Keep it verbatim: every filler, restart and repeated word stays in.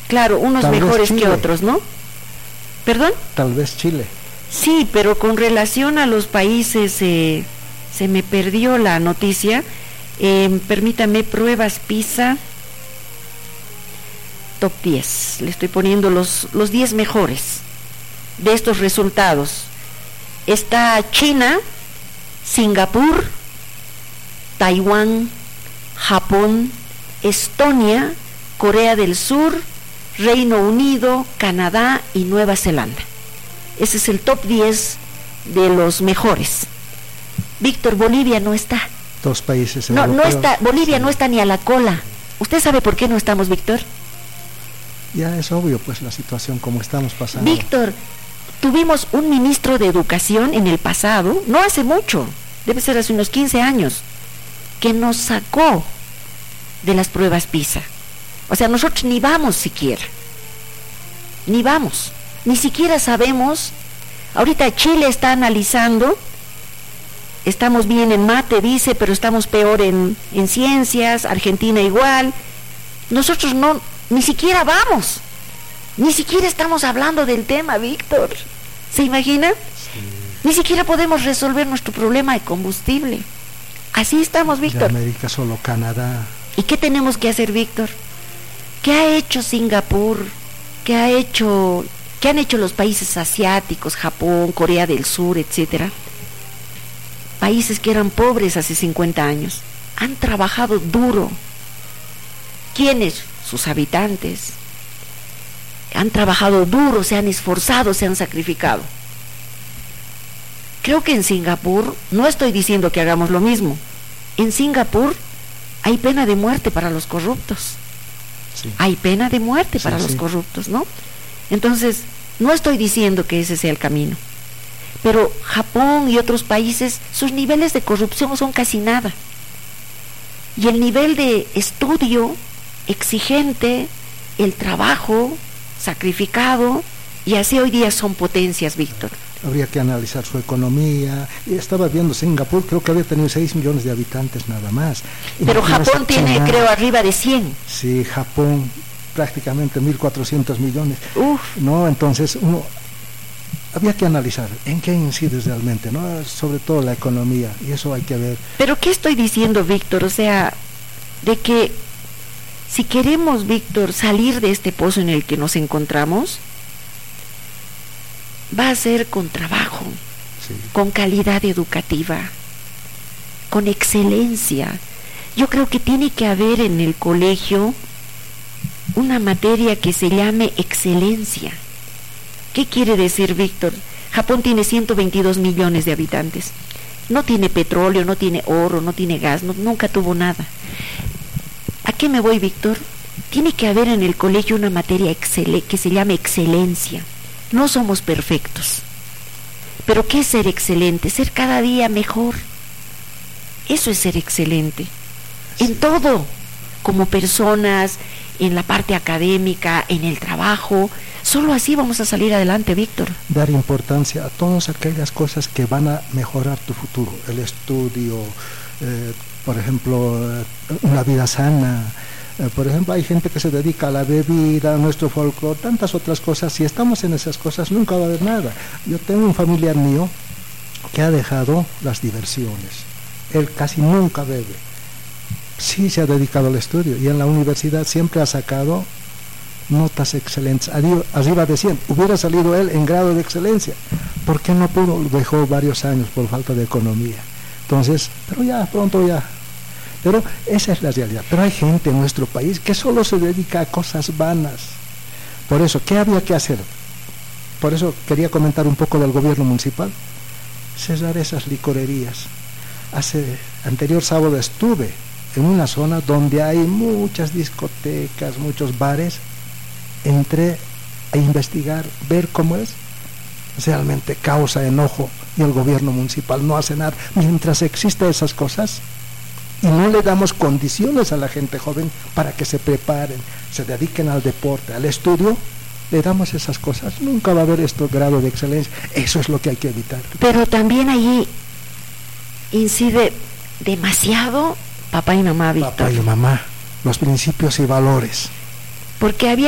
Claro, unos Tal vez mejores que Chile. otros, ¿no? ¿Perdón? Tal vez Chile. Sí, pero con relación a los países, eh, se me perdió la noticia. Eh, permítame, pruebas PISA, top diez. Le estoy poniendo los, los diez mejores de estos resultados. Está China, Singapur, Taiwán, Japón, Estonia, Corea del Sur, Reino Unido, Canadá y Nueva Zelanda. Ese es el top diez de los mejores. Víctor, Bolivia no está. Dos países No, no europeos. está, Bolivia Sí. no está ni a la cola. ¿Usted sabe por qué no estamos, Víctor? Ya es obvio, pues, la situación como estamos pasando. Víctor, tuvimos un ministro de Educación en el pasado, no hace mucho, debe ser hace unos quince años, que nos sacó de las pruebas PISA. O sea, nosotros ni vamos siquiera. Ni vamos. Ni siquiera sabemos. Ahorita Chile está analizando. Estamos bien en mate, dice, pero estamos peor en, en ciencias. Argentina igual. Nosotros no, ni siquiera vamos. Ni siquiera estamos hablando del tema, Víctor. ¿Se imagina? Sí. Ni siquiera podemos resolver nuestro problema de combustible. Así estamos, Víctor. De América solo Canadá. ¿Y qué tenemos que hacer, Víctor? ¿Qué ha hecho Singapur? ¿Qué ha hecho, qué han hecho los países asiáticos, Japón, Corea del Sur, etcétera? Países que eran pobres hace cincuenta años. Han trabajado duro. ¿Quiénes? Sus habitantes. Han trabajado duro, se han esforzado, se han sacrificado. Creo que en Singapur, no estoy diciendo que hagamos lo mismo, en Singapur hay pena de muerte para los corruptos. Sí. Hay pena de muerte Sí, para sí. los corruptos, ¿no? Entonces, no estoy diciendo que ese sea el camino, pero Japón y otros países, sus niveles de corrupción son casi nada. Y el nivel de estudio exigente, el trabajo sacrificado, y así hoy día son potencias, Víctor. Habría que analizar su economía. Y estaba viendo Singapur, creo que había tenido seis millones de habitantes nada más. Pero Imagínese Japón tiene, China. creo, arriba de cien. Sí, Japón prácticamente mil cuatrocientos millones. Uf. No, entonces uno había que analizar en qué incide realmente, ¿no? Sobre todo la economía, y eso hay que ver. Pero ¿qué estoy diciendo, Víctor? O sea, de que si queremos, Víctor, salir de este pozo en el que nos encontramos, va a ser con trabajo, Sí. con calidad educativa, con excelencia. Yo creo que tiene que haber en el colegio una materia que se llame excelencia. ¿Qué quiere decir, Víctor? Japón tiene ciento veintidós millones de habitantes. No tiene petróleo, no tiene oro, no tiene gas, no, nunca tuvo nada. ¿A qué me voy, Víctor? Tiene que haber en el colegio una materia excel- que se llame excelencia. No somos perfectos. Pero ¿qué es ser excelente? Ser cada día mejor. Eso es ser excelente. En todo, como personas, en la parte académica, en el trabajo. Solo así vamos a salir adelante, Víctor. Dar importancia a todas aquellas cosas que van a mejorar tu futuro. El estudio, eh, por ejemplo, eh, una vida sana. Eh, por ejemplo, hay gente que se dedica a la bebida, a nuestro folclore, tantas otras cosas. Si estamos en esas cosas, nunca va a haber nada. Yo tengo un familiar mío que ha dejado las diversiones. Él casi nunca bebe. Sí se ha dedicado al estudio y en la universidad siempre ha sacado notas excelentes, arriba de cien. Hubiera salido él en grado de excelencia. ¿Por qué no pudo? Lo dejó varios años por falta de economía. Entonces, pero ya, pronto ya. Pero esa es la realidad. Pero hay gente en nuestro país que solo se dedica a cosas vanas. Por eso, ¿qué había que hacer? Por eso quería comentar un poco del gobierno municipal. Cerrar esas licorerías. Hace anterior sábado estuve en una zona donde hay muchas discotecas, muchos bares. Entré a investigar, ver cómo es. Realmente causa enojo y el gobierno municipal no hace nada. Mientras existen esas cosas y no le damos condiciones a la gente joven para que se preparen, se dediquen al deporte, al estudio, le damos esas cosas, nunca va a haber este grado de excelencia. Eso es lo que hay que evitar. Pero también allí incide demasiado papá y mamá, Víctor. Papá y mamá, los principios y valores. Porque había